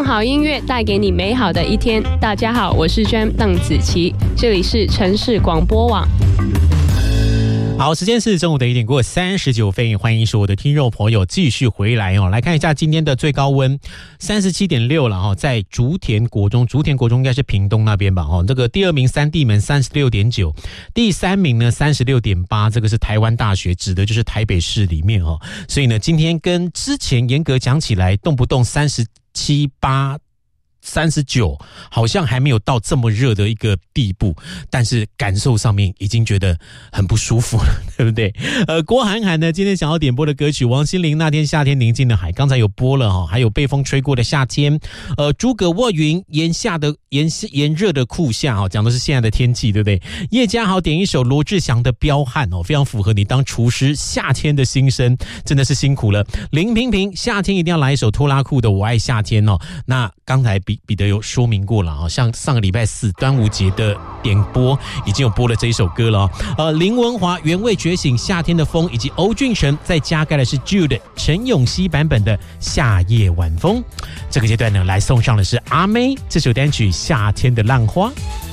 好音乐带给你美好的一天。大家好，我是 Jam 邓紫棋，这里是城市广播网。 好，时间是中午的1点过39分，欢迎所有的听众朋友继续回来哦。来看一下今天的最高温37.6了哈，在竹田国中应该是屏东那边吧哈。这个第2名三地门36.9，第3名呢36.8，这个是台湾大学，指的就是台北市里面哈。所以呢，今天跟之前严格讲起来，动不动37、8。39好像还没有到这么热的一个地步，但是感受上面已经觉得很不舒服了，对不对？郭涵涵呢，今天想要点播的歌曲，王心凌那天夏天宁静的海，刚才有播了哈，还有被风吹过的夏天，诸葛卧云炎热的酷夏哈，讲的是现在的天气，对不对？叶家豪点一首罗志祥的彪悍哦，非常符合你当厨师夏天的心声，真的是辛苦了。林萍萍夏天一定要来一首拖拉库的我爱夏天哦。那刚才彼得有说明过了，像上个礼拜4端午节的点播已经有播了这一首歌了林文华原味觉醒夏天的风，以及欧俊成再加盖的是 Jude 陈永熙版本的夏夜晚风。这个阶段呢，来送上的是阿妹这首单曲夏天的浪花。